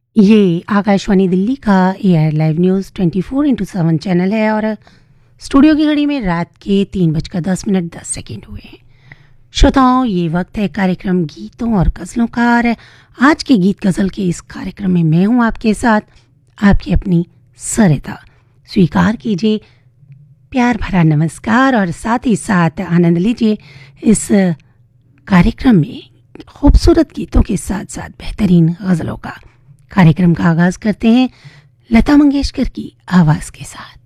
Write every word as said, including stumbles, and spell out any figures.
ये आकाशवाणी दिल्ली का AIR live news twenty four into seven channel है और स्टूडियो की घड़ी में रात के तीन बजकर दस मिनट दस सेकेंड हुए हैं। श्रोताओं, ये वक्त है कार्यक्रम गीतों और गज़लों का और आज के गीत गज़ल के इस कार्यक्रम में मैं हूँ आपके साथ, आपकी अपनी सरिता। स्वीकार कीजिए प्यार भरा नमस्कार और साथ ही साथ आनंद लीजिए इस कार्यक्रम में खूबसूरत गीतों के साथ साथ बेहतरीन गज़लों का। कार्यक्रम का आगाज़ करते हैं लता मंगेशकर की आवाज़ के साथ।